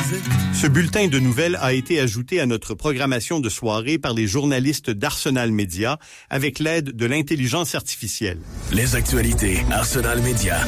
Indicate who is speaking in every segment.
Speaker 1: Ce bulletin de nouvelles a été ajouté à notre programmation de soirée par les journalistes d'Arsenal Média avec l'aide de l'intelligence artificielle.
Speaker 2: Les actualités Arsenal Média.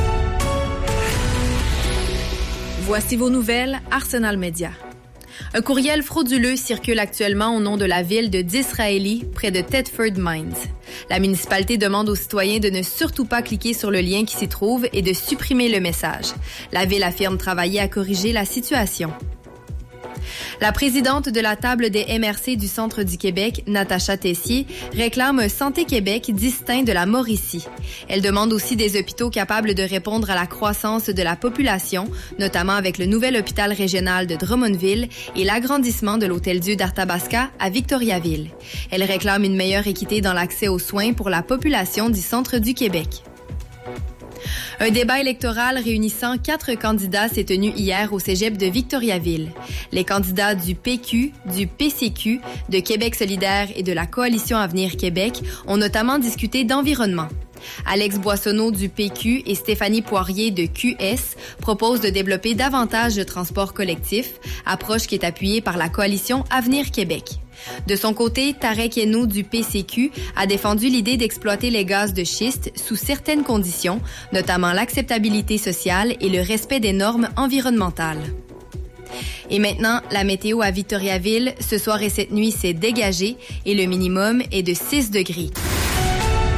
Speaker 3: Voici vos nouvelles Arsenal Média. Un courriel frauduleux circule actuellement au nom de la ville de Disraeli, près de Thetford Mines. La municipalité demande aux citoyens de ne surtout pas cliquer sur le lien qui s'y trouve et de supprimer le message. La ville affirme travailler à corriger la situation. La présidente de la table des MRC du Centre du Québec, Natacha Tessier, réclame un Santé Québec distinct de la Mauricie. Elle demande aussi des hôpitaux capables de répondre à la croissance de la population, notamment avec le nouvel hôpital régional de Drummondville et l'agrandissement de l'Hôtel-Dieu d'Arthabasca à Victoriaville. Elle réclame une meilleure équité dans l'accès aux soins pour la population du Centre du Québec. Un débat électoral réunissant 4 candidats s'est tenu hier au cégep de Victoriaville. Les candidats du PQ, du PCQ, de Québec solidaire et de la Coalition Avenir Québec ont notamment discuté d'environnement. Alex Boissonneau du PQ et Stéphanie Poirier de QS proposent de développer davantage de transports collectifs, approche qui est appuyée par la Coalition Avenir Québec. De son côté, Tarek Yenou du PCQ a défendu l'idée d'exploiter les gaz de schiste sous certaines conditions, notamment l'acceptabilité sociale et le respect des normes environnementales. Et maintenant, la météo à Victoriaville, ce soir et cette nuit, c'est dégagé et le minimum est de 6 degrés.